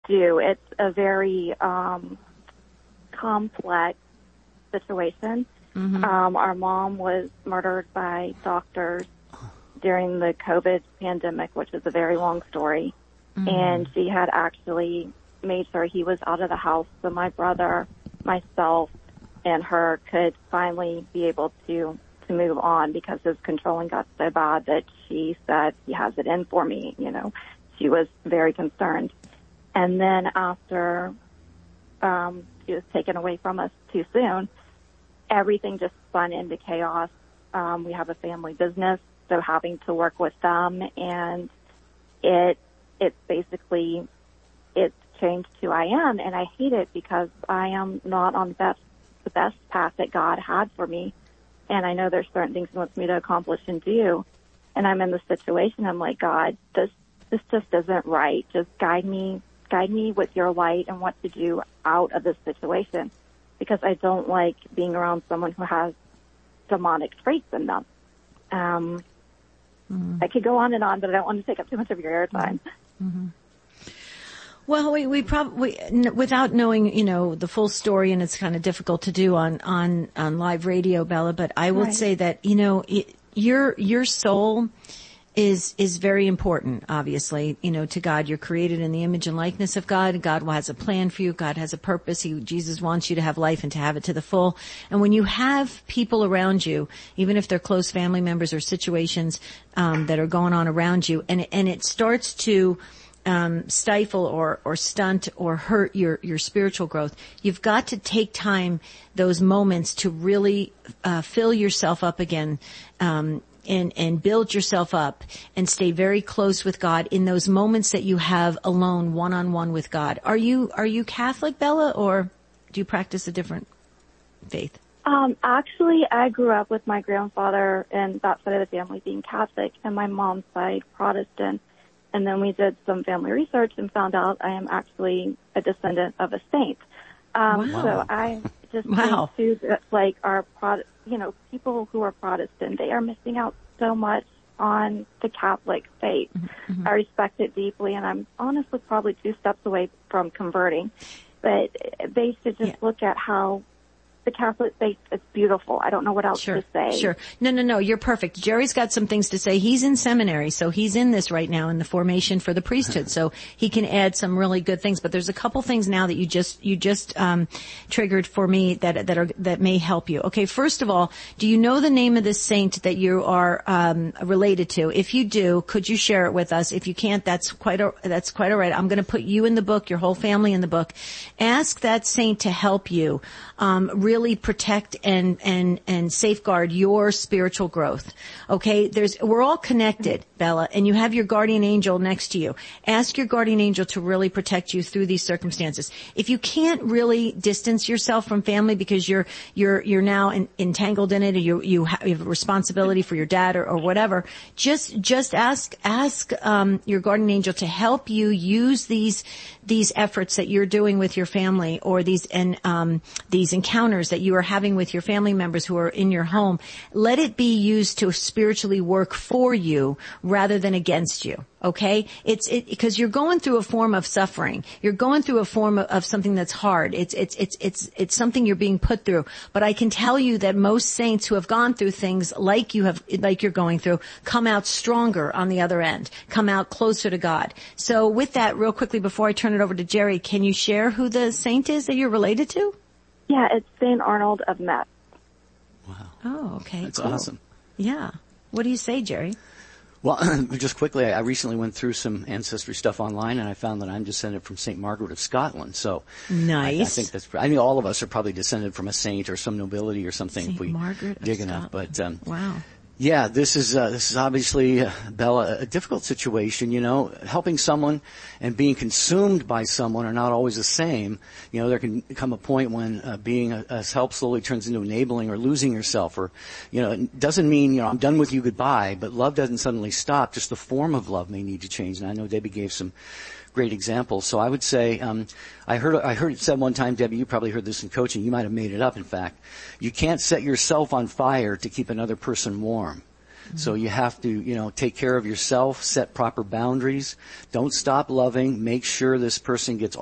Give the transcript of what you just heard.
do. It's a very complex situation. Mm-hmm. Our mom was murdered by doctors during the COVID pandemic, which is a very long story. Mm-hmm. And she had actually made sure he was out of the house so my brother, myself, and her could finally be able to move on, because his controlling got so bad that she said, he has it in for me. You know, she was very concerned. And then after she was taken away from us too soon, everything just spun into chaos. We have a family business, so having to work with them, and it's basically, it's changed who I am, and I hate it because I am not on the best path that God had for me. And I know there's certain things He wants me to accomplish and do. And I'm in this situation. I'm like, God, this just isn't right. Just guide me with your light and what to do out of this situation, because I don't like being around someone who has demonic traits in them. I could go on and on, but I don't want to take up too much of your airtime. Mm-hmm. Well, we probably, without knowing, you know, the full story, and it's kind of difficult to do on live radio, Bella, but I will say that, you know, your soul is very important, obviously, you know, to God. You're created in the image and likeness of God. God has a plan for you. God has a purpose. Jesus wants you to have life and to have it to the full. And when you have people around you, even if they're close family members or situations, that are going on around you, and it starts to stifle or stunt or hurt your spiritual growth, you've got to take time, those moments, to really fill yourself up again, and build yourself up and stay very close with God in those moments that you have alone, one-on-one with God. Are you Catholic, Bella, or do you practice a different faith? Actually, I grew up with my grandfather and that side of the family being Catholic, and my mom's side Protestant. And then we did some family research and found out I am actually a descendant of a saint. So I just think too that, like, people who are Protestant, they are missing out so much on the Catholic faith. Mm-hmm. I respect it deeply, and I'm honestly probably 2 steps away from converting. But they should just look at how the Catholic faith is beautiful. I don't know what else to say. Sure. No, you're perfect. Jerry's got some things to say. He's in seminary, so he's in this right now in the formation for the priesthood, so he can add some really good things. But there's a couple things now that you just triggered for me that may help you. Okay, first of all, do you know the name of this saint that you are related to? If you do, could you share it with us? If you can't, that's quite all right. I'm going to put you in the book, your whole family in the book. Ask that saint to help you really protect and safeguard your spiritual growth. Okay? We're all connected, Bella, and you have your guardian angel next to you. Ask your guardian angel to really protect you through these circumstances. If you can't really distance yourself from family because you're now entangled in it, or you have a responsibility for your dad or whatever, just ask your guardian angel to help you use these efforts that you're doing with your family, or these encounters that you are having with your family members who are in your home. Let it be used to spiritually work for you rather than against you. Okay? Because you're going through a form of suffering. You're going through a form of something that's hard. It's something you're being put through. But I can tell you that most saints who have gone through things like you're going through, come out stronger on the other end, come out closer to God. So with that, real quickly, before I turn it over to Jerry, can you share who the saint is that you're related to? Yeah, it's St. Arnold of Metz. Wow. Oh, okay. That's cool. awesome. Yeah. What do you say, Jerry? Well, just quickly, I recently went through some ancestry stuff online, and I found that I'm descended from St. Margaret of Scotland. So nice. I think all of us are probably descended from a saint or some nobility or something St. if we Margaret dig of enough. Scotland. But wow. Yeah, this is obviously, Bella, a difficult situation. You know, helping someone and being consumed by someone are not always the same. You know, there can come a point when being a help slowly turns into enabling or losing yourself, or, you know, it doesn't mean, you know, I'm done with you, goodbye, but love doesn't suddenly stop. Just the form of love may need to change. And I know Debbie gave some great examples. So I would say, I heard it said one time, Debbie, you probably heard this in coaching. You might have made it up, in fact. You can't set yourself on fire to keep another person warm. So you have to, take care of yourself, set proper boundaries. Don't stop loving. Make sure this person gets